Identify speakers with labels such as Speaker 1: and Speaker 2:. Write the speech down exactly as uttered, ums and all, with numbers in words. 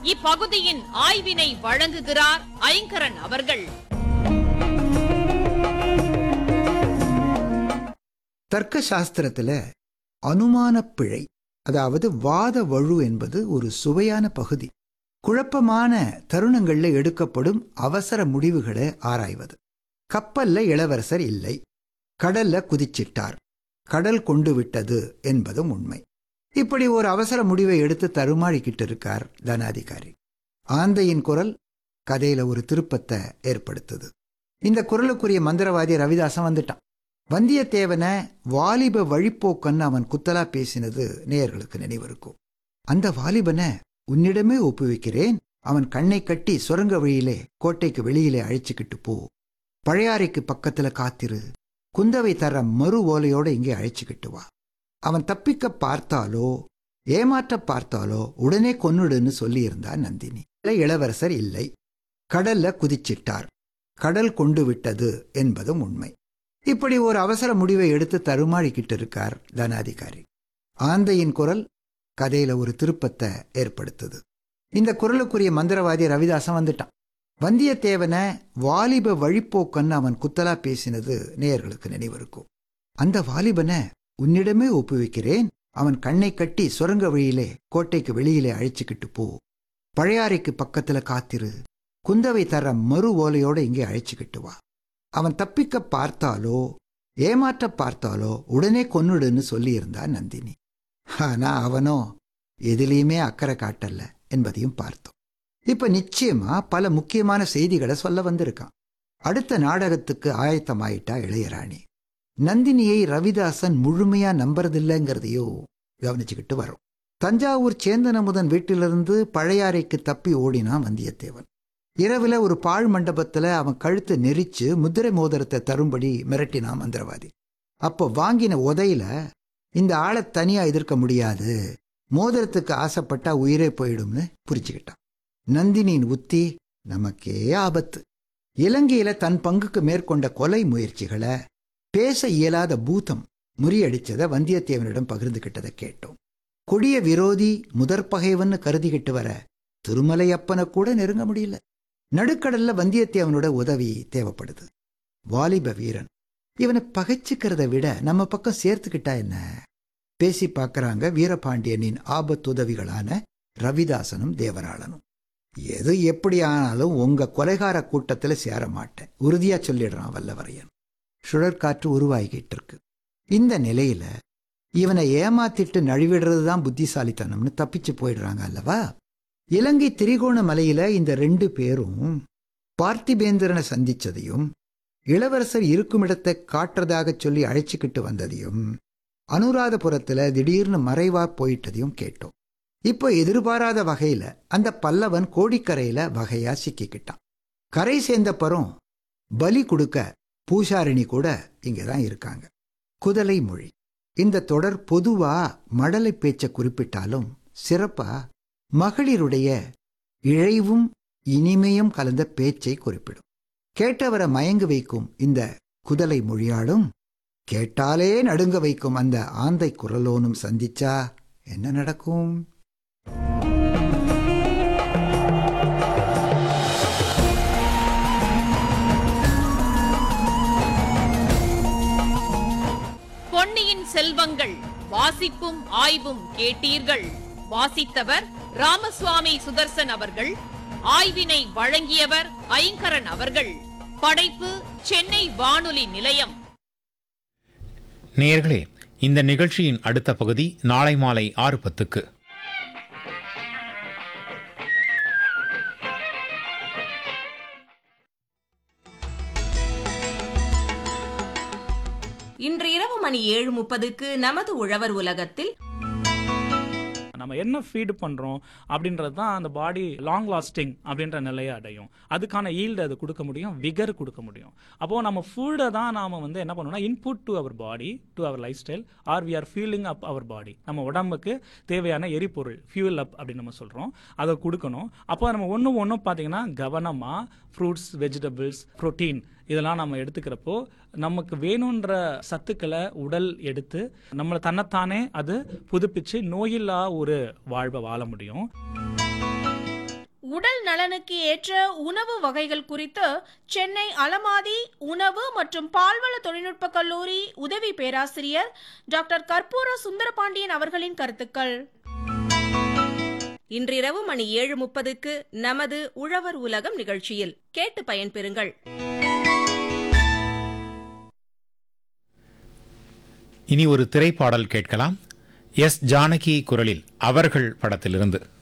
Speaker 1: இப்பகுதியின் ஆய்வினை வழங்குகிறார் ஐங்கரன் அவர்கள்.
Speaker 2: தர்க்க சாஸ்திரத்துல அனுமான பிழை, அதாவது வாத வழு என்பது ஒரு சுவையான பகுதி. குழப்பமான தருணங்கள்ல எடுக்கப்படும் அவசர முடிவுகளை ஆராய்வது. கப்பல்ல இளவரசர் இல்லை, கடல்ல குதிச்சிட்டார், கடல் கொண்டு விட்டது என்பதும் உண்மை. இப்படி ஒரு அவசர முடிவை எடுத்து தருமாறிக்கிட்டு இருக்கார் தனாதிகாரி. ஆந்தையின் குரல் கதையில ஒரு திருப்பத்தை ஏற்படுத்துது. இந்த குரலுக்குரிய மந்திரவாதி ரவிதாசன் வந்துட்டான். வந்தியத்தேவனை வாலிப வழிப்போக்கன்னு அவன் குத்தலா பேசினது நேயர்களுக்கு நினைவிருக்கும். அந்த வாலிபனை உன்னிடமே ஒப்புவிக்கிறேன், அவன் கண்ணை கட்டி சுரங்க வழியிலே கோட்டைக்கு வெளியிலே அழைச்சிக்கிட்டு போ, பழையாறைக்கு பக்கத்துல காத்திரு, குந்தவை தர மறு ஓலையோட இங்கே அழைச்சிக்கிட்டு வா. அவன் தப்பிக்க பார்த்தாலோ ஏமாற்ற பார்த்தாலோ உடனே கொன்னுடுன்னு சொல்லியிருந்தா நந்தினி. இளவரசர் இல்லை, கடல்ல குதிச்சிட்டார், கடல் கொண்டு விட்டது என்பதும் உண்மை. இப்படி ஒரு அவசர முடிவை எடுத்து தருமாறிக்கிட்டு இருக்கார் தனாதிகாரி. ஆந்தையின் குரல் கதையில ஒரு திருப்பத்தை ஏற்படுத்துது. இந்த குரலுக்குரிய மந்திரவாதி ரவிதாசன் வந்துட்டான். வந்தியத்தேவனை வாலிப வழிப்போக்கன்னு அவன் குத்தலா பேசினது நேயர்களுக்கு நினைவிருக்கும். அந்த வாலிபனை உன்னிடமே ஒப்புவிக்கிறேன், அவன் கண்ணை கட்டி சுரங்க வழியிலே கோட்டைக்கு வெளியிலே அழைச்சிக்கிட்டு போ, பழையாறைக்கு பக்கத்துல காத்திரு, குந்தவை தர மறு ஓலையோட இங்கே அழைச்சிக்கிட்டு வா. அவன் தப்பிக்க பார்த்தாலோ ஏமாற்ற பார்த்தாலோ உடனே கொன்னுடுன்னு சொல்லியிருந்தா நந்தினி. ஆனா அவனோ எதிலையுமே அக்கறை காட்டல என்பதையும் பார்த்தோம். இப்ப நிச்சயமா பல முக்கியமான செய்திகளை சொல்ல வந்திருக்கான். அடுத்த நாடகத்துக்கு ஆயத்தமாயிட்டா இளையராணி. நந்தினியை ரவிதாசன் முழுமையா நம்புறதில்லைங்கிறதையோ கவனிச்சுக்கிட்டு வரும். தஞ்சாவூர் சேந்தனமுதன் வீட்டிலிருந்து பழையாறைக்கு தப்பி ஓடினான் வந்தியத்தேவன். இரவுல ஒரு பாழ் மண்டபத்துல அவன் கழுத்தை நெரிச்சு முத்திரை மோதிரத்தை தரும்படி மிரட்டினான் மந்திரவாதி. அப்போ வாங்கின உதையில இந்த ஆளை தனியா எதிர்க்க முடியாது, மோதிரத்துக்கு ஆசைப்பட்டா உயிரே போயிடும்னு புரிச்சுக்கிட்டான். நந்தினியின் உத்தி நமக்கே ஆபத்து. இலங்கையில தன் பங்குக்கு மேற்கொண்ட கொலை முயற்சிகளை பேச இயலாத பூதம் முறியடிச்சதை வந்தியத்தேவனிடம் பகிர்ந்துகிட்டதை கேட்டோம். கொடிய விரோதி முதற்பகைவன்னு கருதிக்கிட்டு வர திருமலையப்பனை கூட நெருங்க முடியல. நடுக்கடல்ல வந்தியத்தேவனோட உதவி தேவைப்படுது. வாலிப வீரன், இவனை பகைச்சுக்கிறத விட நம்ம பக்கம் சேர்த்துக்கிட்டா என்ன? பேசி பார்க்கறாங்க வீரபாண்டியனின் ஆபத்துதவிகளான ரவிதாசனும் தேவராளனும். எது எப்படி ஆனாலும் உங்க கொலைகார கூட்டத்துல சேர மாட்டேன், உறுதியா சொல்லிடுறான் வல்லவரையன். சுழற்காற்று உருவாகிட்டு இருக்கு. இந்த நிலையில இவனை ஏமாத்திட்டு நழுவிடுறதுதான் புத்திசாலித்தனம்னு தப்பிச்சு போயிடுறாங்க அல்லவா? இலங்கை திரிகோணமலையில இந்த ரெண்டு பேரும் பார்த்திபேந்திரனை சந்திச்சதையும் இளவரசர் இருக்கும் இடத்தை காட்டுறதாக சொல்லி அழைச்சிக்கிட்டு வந்ததையும் அனுராதபுரத்துல திடீர்னு மறைவா போயிட்டதையும் கேட்டோம். இப்போ எதிர்பாராத வகையில அந்த பல்லவன் கோடிக்கரையில வகையா சிக்கிக்கிட்டான். கரை சேர்ந்தப்பறம் பலி கொடுக்க பூசாரிணி கூட இங்கதான் இருக்காங்க. குதலை மொழி இந்த தொடர் பொதுவா மடலை பேச்ச குறிப்பிட்டாலும் சிறப்பா மகளிருடைய இழைவும் இனிமையும் கலந்த பேச்சை குறிப்பிடும். கேட்டவரை மயங்க வைக்கும் இந்த குதலை மொழியாலும் கேட்டாலே நடுங்க வைக்கும் அந்த ஆந்தை குரலோனும் சந்திச்சா என்ன நடக்கும்?
Speaker 1: பொன்னியின் செல்வங்கள் வாசிப்பும் ஆய்வும் கேட்டீர்கள். வாசித்தவர் ராமசுவாமி சுதர்சன் அவர்கள். ஆய்வினை வழங்கியவர் ஐங்கரன் அவர்கள். படைப்பு சென்னை வானொலி நிலையம்.
Speaker 3: நேயர்களே, இந்த நிகழ்ச்சியின் அடுத்த பகுதி நாளை மாலை ஆறு பத்துக்கு.
Speaker 4: இன்று இரவு மணி ஏழு முப்பதுக்கு நமது உழவர் உலகத்தில்
Speaker 5: நம்ம என்ன ஃபீடு பண்ணுறோம் அப்படின்றது தான் அந்த பாடி லாங் லாஸ்டிங் அப்படின்ற நிலையை அடையும். அதுக்கான ஈல்டு அது கொடுக்க முடியும், விகர் கொடுக்க முடியும். அப்போது நம்ம ஃபுட்டை தான் நாம் வந்து என்ன பண்ணணும்னா input to our body, to our life style, R we are fuelling அப் அவர் பாடி. நம்ம உடம்புக்கு தேவையான எரிபொருள் ஃபியூல் அப் அப்படின்னு நம்ம சொல்கிறோம், அதை கொடுக்கணும். அப்போ நம்ம ஒன்று ஒன்றும் பார்த்தீங்கன்னா கவனமாக ஃப்ரூட்ஸ், வெஜிடபிள்ஸ், ப்ரோட்டீன் இதெல்லாம் நம்ம எடுத்துக்கிறப்போ நமக்கு வேணுன்ற சத்துக்களை உடல் எடுத்து நம்மளை தன்னைத்தானே அது புதுப்பிச்சு நோயில்லா ஒரு வாழ்வை வாழ முடியும்.
Speaker 6: உடல் நலனுக்கு ஏற்ற உணவு வகைகள் குறித்து சென்னை அலமாதி உணவு மற்றும் பால்வள தொழில்நுட்ப கல்லூரி உதவி பேராசிரியர் டாக்டர் கற்பூர சுந்தரபாண்டியன் அவர்களின் கருத்துக்கள்.
Speaker 4: இன்றிரவு மணி ஏழு முப்பதுக்கு நமது உழவர் உலகம் நிகழ்ச்சியில் கேட்டு பயன்பெறுங்கள்.
Speaker 3: இனி ஒரு திரைப்பாடல் கேட்கலாம். எஸ் ஜானகி குரலில் அவர்கள் படத்திலிருந்து.